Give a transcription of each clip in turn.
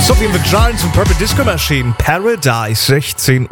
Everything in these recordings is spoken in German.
So wie The Giants und Purple Disco Machine. Paradise, 16:43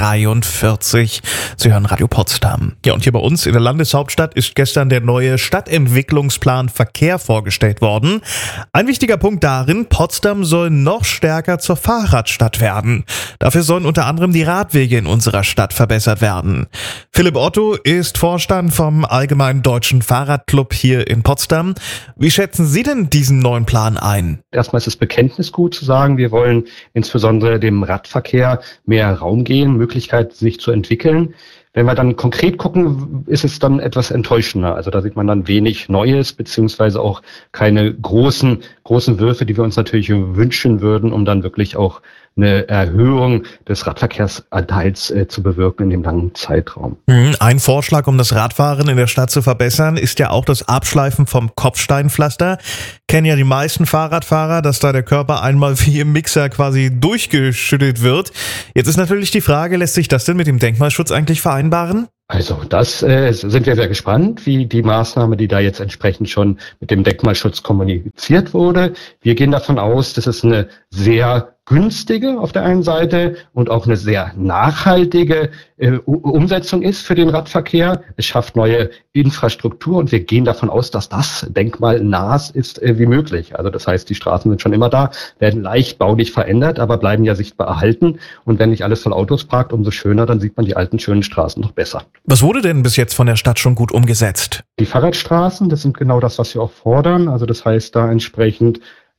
Uhr. Sie hören Radio Potsdam. Ja, und hier bei uns in der Landeshauptstadt ist gestern der neue Stadtentwicklungsplan Verkehr vorgestellt worden. Ein wichtiger Punkt darin, Potsdam soll noch stärker zur Fahrradstadt werden. Dafür sollen unter anderem die Radwege in unserer Stadt verbessert werden. Philipp Otto ist Vorstand vom Allgemeinen Deutschen Fahrradclub hier in Potsdam. Wie schätzen Sie denn diesen neuen Plan ein? Erstmal ist das Bekenntnis gut zu sagen, wir wollen insbesondere dem Radverkehr mehr Raum geben, Möglichkeit, sich zu entwickeln. Wenn wir dann konkret gucken, ist es dann etwas enttäuschender. Also da sieht man dann wenig Neues, beziehungsweise auch keine großen Würfe, die wir uns natürlich wünschen würden, um dann wirklich auch eine Erhöhung des Radverkehrsanteils zu bewirken in dem langen Zeitraum. Ein Vorschlag, um das Radfahren in der Stadt zu verbessern, ist ja auch das Abschleifen vom Kopfsteinpflaster. Kennen ja die meisten Fahrradfahrer, dass da der Körper einmal wie im Mixer quasi durchgeschüttelt wird. Jetzt ist natürlich die Frage, lässt sich das denn mit dem Denkmalschutz eigentlich vereinbaren? Also das sind wir sehr gespannt, wie die Maßnahme, die da jetzt entsprechend schon mit dem Denkmalschutz kommuniziert wurde. Wir gehen davon aus, dass es eine sehr günstige auf der einen Seite und auch eine sehr nachhaltige Umsetzung ist für den Radverkehr. Es schafft neue Infrastruktur und wir gehen davon aus, dass das denkmalnah ist wie möglich. Also das heißt, die Straßen sind schon immer da, werden leicht baulich verändert, aber bleiben ja sichtbar erhalten. Und wenn nicht alles voll Autos parkt, umso schöner, dann sieht man die alten schönen Straßen noch besser. Was wurde denn bis jetzt von der Stadt schon gut umgesetzt? Die Fahrradstraßen, das sind genau das, was wir auch fordern. Also das heißt, da entsprechend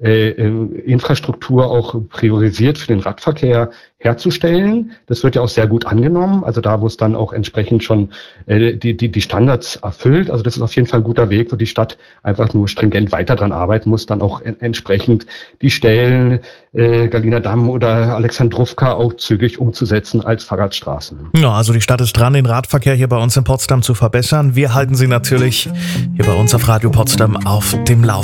Infrastruktur auch priorisiert für den Radverkehr herzustellen. Das wird ja auch sehr gut angenommen. Also da, wo es dann auch entsprechend schon die Standards erfüllt. Also das ist auf jeden Fall ein guter Weg, wo die Stadt einfach nur stringent weiter dran arbeiten muss, dann auch entsprechend die Stellen Galiner Damm oder Alexandrowka auch zügig umzusetzen als Fahrradstraßen. Ja, also die Stadt ist dran, den Radverkehr hier bei uns in Potsdam zu verbessern. Wir halten Sie natürlich hier bei uns auf Radio Potsdam auf dem Laufenden.